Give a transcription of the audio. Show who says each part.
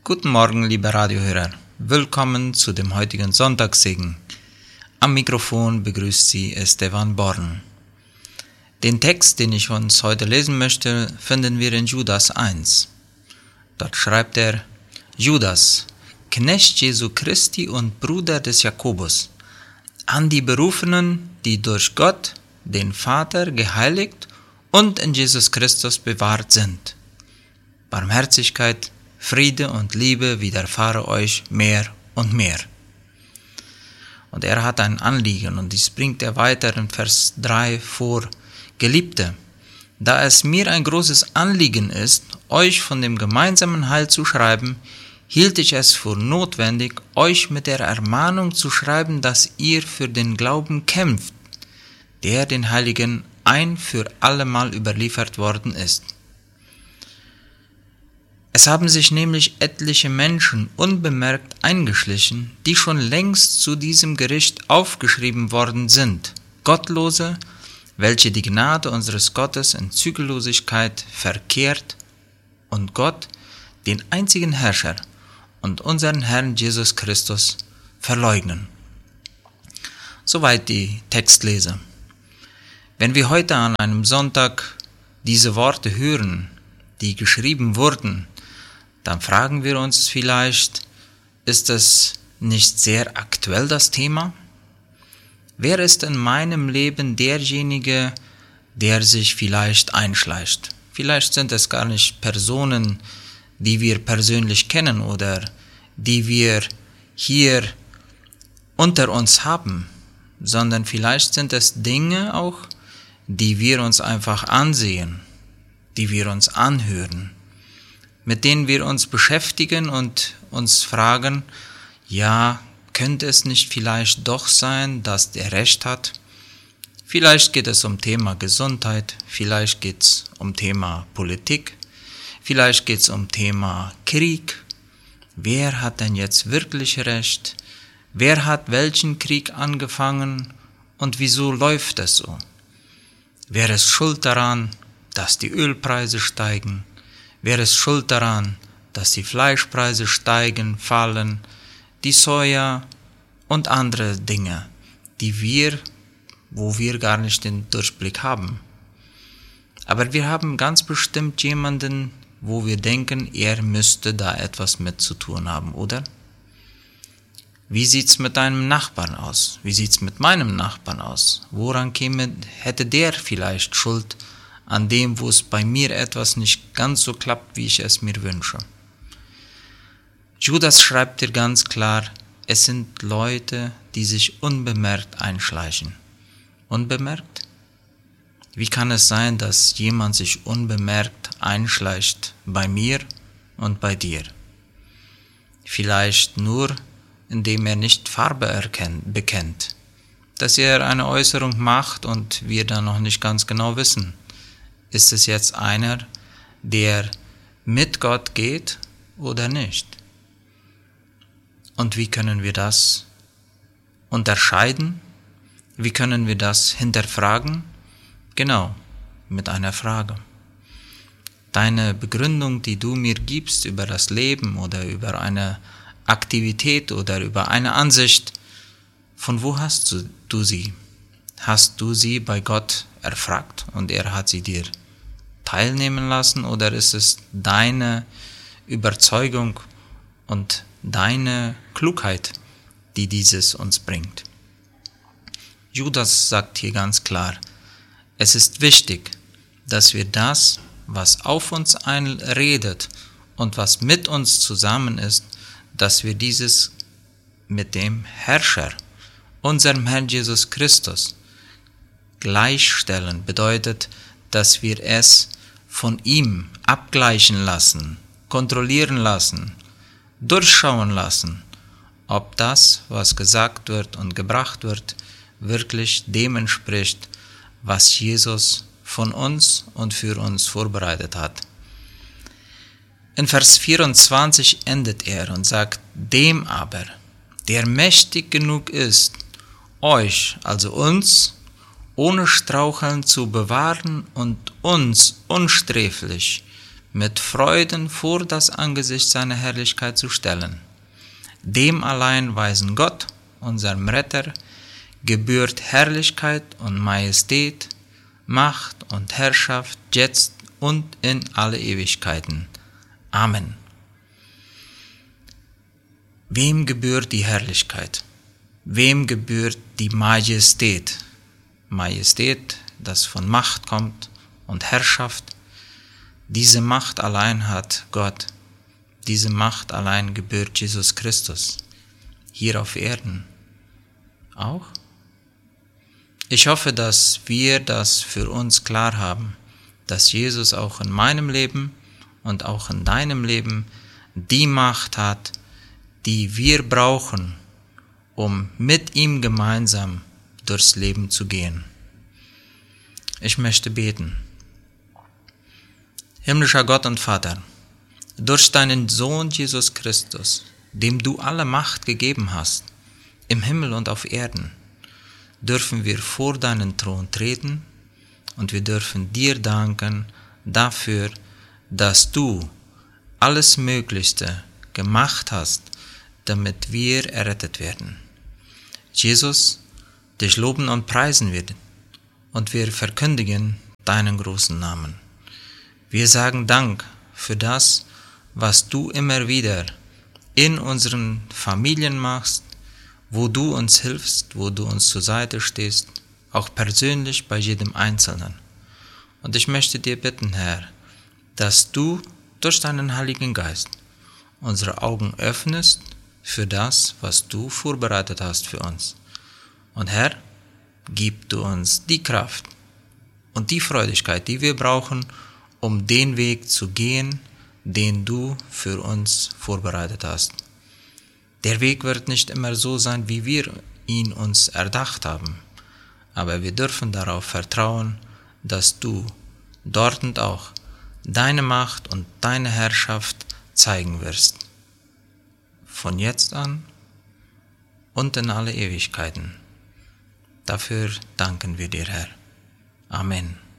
Speaker 1: Guten Morgen, liebe Radiohörer. Willkommen zu dem heutigen Sonntagssegen. Am Mikrofon begrüßt Sie Esteban Born. Den Text, den ich uns heute lesen möchte, finden wir in Judas 1. Dort schreibt er: Judas, Knecht Jesu Christi und Bruder des Jakobus, an die Berufenen, die durch Gott, den Vater, geheiligt und in Jesus Christus bewahrt sind. Barmherzigkeit, Friede und Liebe widerfahre euch mehr und mehr. Und er hat ein Anliegen, und dies bringt er weiter in Vers 3 vor: Geliebte, da es mir ein großes Anliegen ist, euch von dem gemeinsamen Heil zu schreiben, hielt ich es für notwendig, euch mit der Ermahnung zu schreiben, dass ihr für den Glauben kämpft, der den Heiligen ein für allemal überliefert worden ist. Es haben sich nämlich etliche Menschen unbemerkt eingeschlichen, die schon längst zu diesem Gericht aufgeschrieben worden sind, Gottlose, welche die Gnade unseres Gottes in Zügellosigkeit verkehrt und Gott, den einzigen Herrscher und unseren Herrn Jesus Christus, verleugnen. Soweit die Textlese. Wenn wir heute an einem Sonntag diese Worte hören, die geschrieben wurden, dann fragen wir uns vielleicht, ist es nicht sehr aktuell, das Thema? Wer ist in meinem Leben derjenige, der sich vielleicht einschleicht? Vielleicht sind es gar nicht Personen, die wir persönlich kennen oder die wir hier unter uns haben, sondern vielleicht sind es Dinge auch, die wir uns einfach ansehen, die wir uns anhören, mit denen wir uns beschäftigen und uns fragen, ja, könnte es nicht vielleicht doch sein, dass der Recht hat? Vielleicht geht es um Thema Gesundheit, vielleicht geht es um Thema Politik, vielleicht geht es um Thema Krieg. Wer hat denn jetzt wirklich Recht? Wer hat welchen Krieg angefangen und wieso läuft es so? Wer ist schuld daran, dass die Ölpreise steigen? Wer ist schuld daran, dass die Fleischpreise steigen, fallen, die Soja und andere Dinge, wo wir gar nicht den Durchblick haben? Aber wir haben ganz bestimmt jemanden, wo wir denken, er müsste da etwas mit zu tun haben, oder? Wie sieht's mit deinem Nachbarn aus? Wie sieht's mit meinem Nachbarn aus? Woran hätte der vielleicht Schuld an dem, wo es bei mir etwas nicht ganz so klappt, wie ich es mir wünsche? Judas schreibt dir ganz klar, es sind Leute, die sich unbemerkt einschleichen. Unbemerkt? Wie kann es sein, dass jemand sich unbemerkt einschleicht bei mir und bei dir? Vielleicht nur, indem er nicht Farbe bekennt, dass er eine Äußerung macht und wir dann noch nicht ganz genau wissen. Ist es jetzt einer, der mit Gott geht oder nicht? Und wie können wir das unterscheiden? Wie können wir das hinterfragen? Genau, mit einer Frage. Deine Begründung, die du mir gibst über das Leben oder über eine Aktivität oder über eine Ansicht, von wo hast du sie? Hast du sie bei Gott erfragt und er hat sie dir teilnehmen lassen, oder ist es deine Überzeugung und deine Klugheit, die dieses uns bringt? Judas sagt hier ganz klar, es ist wichtig, dass wir das, was auf uns einredet und was mit uns zusammen ist, dass wir dieses mit dem Herrscher, unserem Herrn Jesus Christus, gleichstellen. Bedeutet, dass wir es von ihm abgleichen lassen, kontrollieren lassen, durchschauen lassen, ob das, was gesagt wird und gebracht wird, wirklich dem entspricht, was Jesus von uns und für uns vorbereitet hat. In Vers 24 endet er und sagt, dem aber, der mächtig genug ist, euch, also uns, ohne Straucheln zu bewahren und uns unsträflich mit Freuden vor das Angesicht seiner Herrlichkeit zu stellen. Dem allein weisen Gott, unserem Retter, gebührt Herrlichkeit und Majestät, Macht und Herrschaft jetzt und in alle Ewigkeiten. Amen. Wem gebührt die Herrlichkeit? Wem gebührt die Majestät? Majestät, das von Macht kommt, und Herrschaft. Diese Macht allein hat Gott. Diese Macht allein gebührt Jesus Christus. Hier auf Erden auch. Ich hoffe, dass wir das für uns klar haben, dass Jesus auch in meinem Leben und auch in deinem Leben die Macht hat, die wir brauchen, um mit ihm gemeinsam durchs Leben zu gehen. Ich möchte beten. Himmlischer Gott und Vater, durch deinen Sohn Jesus Christus, dem du alle Macht gegeben hast, im Himmel und auf Erden, dürfen wir vor deinen Thron treten und wir dürfen dir danken dafür, dass du alles Möglichste gemacht hast, damit wir errettet werden. Jesus, dich loben und preisen wir und wir verkündigen deinen großen Namen. Wir sagen Dank für das, was du immer wieder in unseren Familien machst, wo du uns hilfst, wo du uns zur Seite stehst, auch persönlich bei jedem Einzelnen. Und ich möchte dir bitten, Herr, dass du durch deinen Heiligen Geist unsere Augen öffnest für das, was du vorbereitet hast für uns. Und Herr, gib du uns die Kraft und die Freudigkeit, die wir brauchen, um den Weg zu gehen, den du für uns vorbereitet hast. Der Weg wird nicht immer so sein, wie wir ihn uns erdacht haben, aber wir dürfen darauf vertrauen, dass du dort und auch deine Macht und deine Herrschaft zeigen wirst. Von jetzt an und in alle Ewigkeiten. Dafür danken wir dir, Herr. Amen.